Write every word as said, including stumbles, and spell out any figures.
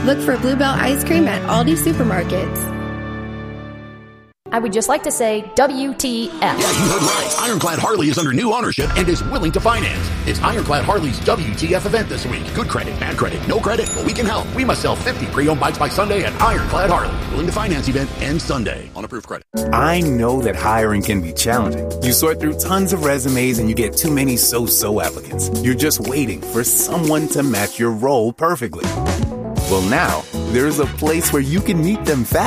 Look for Bluebell ice cream at Aldi supermarkets. I would just like to say W T F. Yeah, you heard right. Ironclad Harley is under new ownership and is willing to finance. It's Ironclad Harley's W T F event this week. Good credit, bad credit, no credit, but we can help. We must sell fifty pre-owned bikes by Sunday at Ironclad Harley. Willing to finance event ends Sunday on approved credit. I know that hiring can be challenging. You sort through tons of resumes and you get too many so-so applicants. You're just waiting for someone to match your role perfectly. Well, now there's a place where you can meet them fast.